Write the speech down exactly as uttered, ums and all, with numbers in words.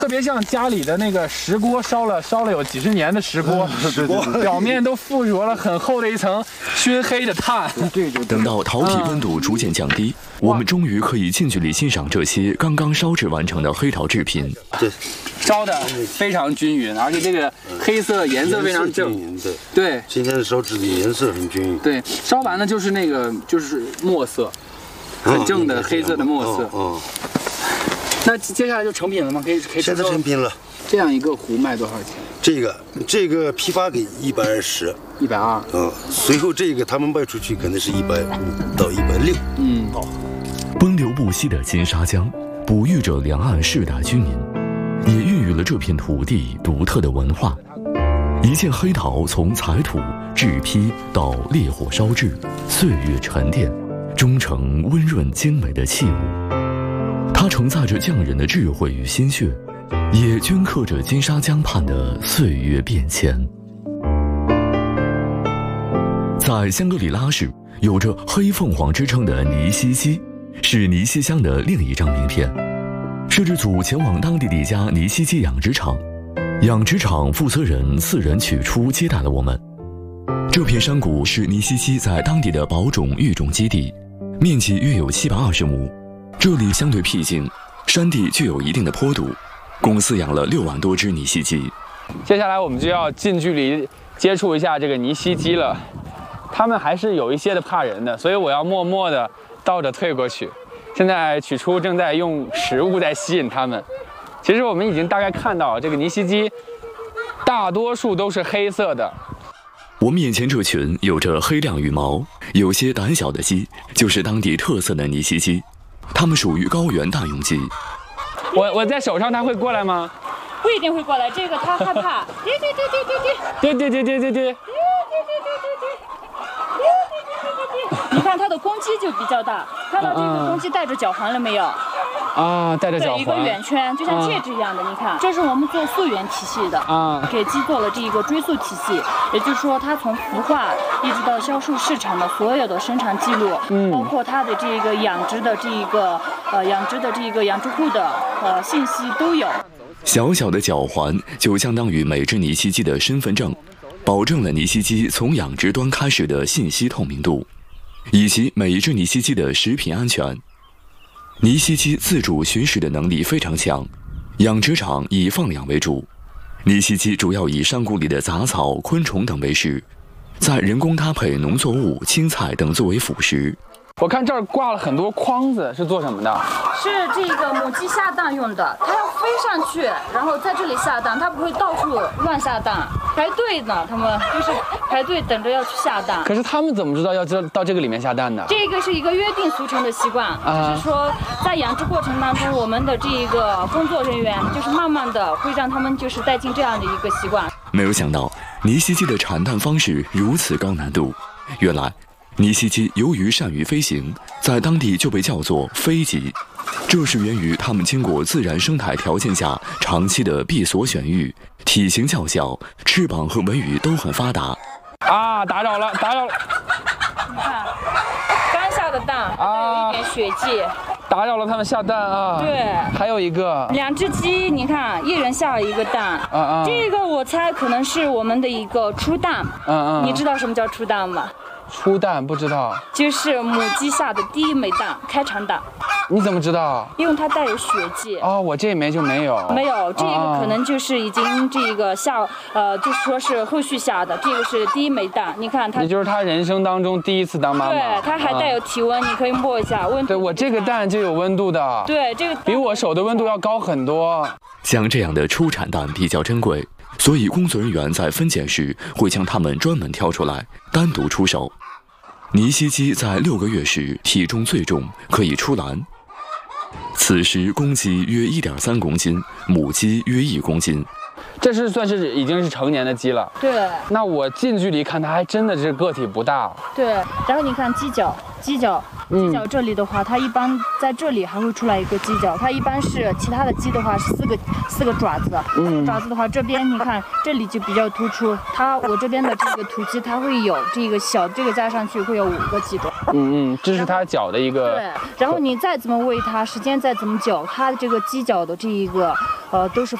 特别像家里的那个石锅烧了烧了有几十年的石锅，石锅表面都附着了很厚的一层熏黑的碳。 等到陶体温度逐渐降低，我们终于可以近距离欣赏这些刚刚烧制完成的黑陶制品。 对， 烧的非常均匀，而且这个黑色颜色非常正。 对对， 今天烧制的颜色很均匀。 对，烧完了就是那个就是墨色，很正的黑色的墨色。 哦。 那接下来就成品了吗？可以可以。 现在成品了。 这样一个壶卖多少钱？ 这个这个批发给一百二十， 一百二。 嗯，随后这个他们卖出去可能是一百五到一百六。 嗯，好。 奔流不息的金沙江，哺育着两岸世代居民，也孕育了这片土地独特的文化。一件黑陶从采土、制坯到烈火烧制，岁月沉淀，终成温润精美的器物。它承载着匠人的智慧与心血，也镌刻着金沙江畔的岁月变迁。在香格里拉市，有着黑凤凰之称的尼西基，是尼西乡的另一张名片。摄制组前往当地的一家尼西基养殖场，养殖场负责人四人取出接待了我们。这片山谷是尼西基在当地的保种育种基地，面积约有七百二十亩。这里相对僻静，山地具有一定的坡度，共饲养了六万多只尼西基。 接下来我们就要近距离接触一下这个尼西基了，它们还是有一些的怕人的，所以我要默默地倒着退过去。现在取出正在用食物在吸引它们。其实我们已经大概看到，这个尼西基大多数都是黑色的。 我们眼前这群有着黑亮羽毛、有些胆小的鸡，就是当地特色的尼西基。它们属于高原大用鸡。 我我在手上，它会过来吗？ 不一定会过来，这个它害怕。对对对对对对。 对对对对对对。 你看它的公鸡就比较大，看到这个公鸡带着脚环了没有？ 啊，带着脚环。 对，一个圆圈，就像戒指一样的。你看，这是我们做溯源体系的啊，给鸡做了这一个追溯体系，也就是说，它从孵化一直到销售市场的所有的生产记录，嗯，包括它的这个养殖的这一个呃养殖的这一个养殖户的呃信息都有。 小小的脚环就相当于每只尼西基的身份证，保证了尼西基从养殖端开始的信息透明度，以及每一只尼西基的食品安全。尼西基自主寻食的能力非常强，养殖场以放养为主。尼西基主要以山谷里的杂草、昆虫等为食，再人工搭配农作物、青菜等作为辅食。 我看这儿挂了很多筐子，是做什么的？ 是这个母鸡下蛋用的，它要飞上去，然后在这里下蛋，它不会到处乱下蛋，排队呢，他们就是排队等着要去下蛋。 可是他们怎么知道要知道到这个里面下蛋的？ 这个是一个约定俗成的习惯，啊、就是说在养殖过程当中，我们的这一个工作人员就是慢慢的会让他们就是带进这样的一个习惯。 没有想到尼西基的产蛋方式如此高难度，原来尼西基由于善于飞行，在当地就被叫做飞鸡，这是源于它们经过自然生态条件下长期的闭锁选育，体型较小，翅膀和尾羽都很发达。 啊，打扰了，打扰了！ 你看，刚下的蛋，还有一点血迹， 打扰了他们下蛋啊。 对， 还有一个， 两只鸡，你看，一人下了一个蛋。啊啊，这个我猜可能是我们的一个初蛋。嗯嗯，你知道什么叫初蛋吗？ 初蛋不知道， 就是母鸡下的第一枚蛋，开场蛋。 你怎么知道？ 因为它带有血迹。 哦，我这一枚就没有。 没有，这个可能就是已经这个下，呃，就是说是后续下的，这个是第一枚蛋。你看它， 也就是它人生当中第一次当妈妈。 对，它还带有体温，啊、你可以摸一下温度。 对，我这个蛋就有温度的。 对，这个比我手的温度要高很多。 像这样的初产蛋比较珍贵，所以工作人员在分拣时会将它们专门挑出来，单独出手。尼西基在六个月时体重最重，可以出栏。此时公鸡约 一点三公斤，母鸡约一公斤。 这是算是已经是成年的鸡了。 对。 那我近距离看它还真的是个体不大。 对。然后你看鸡脚， 犄角，犄角这里的话，它一般在这里还会出来一个犄角，它一般是其他的鸡的话是四个四个爪子，嗯，爪子的话这边你看这里就比较突出，它我这边的这个土鸡它会有这个小这个加上去会有五个鸡爪， 嗯嗯，这是它脚的一个。 对，然后你再怎么喂它，时间再怎么久，它这个犄角的这一个呃都是。